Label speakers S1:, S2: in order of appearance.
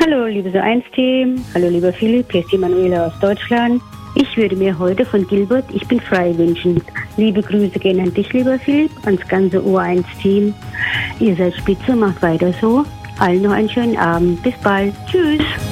S1: Hallo, liebes O1-Team. Hallo, lieber Philipp. Hier ist die Manuela aus Deutschland. Ich würde mir heute von Gilbert Ich bin frei wünschen. Liebe Grüße gehen an dich, lieber Philipp, ans ganze O1-Team. Ihr seid spitze, macht weiter so. Allen noch einen schönen Abend. Bis bald. Tschüss.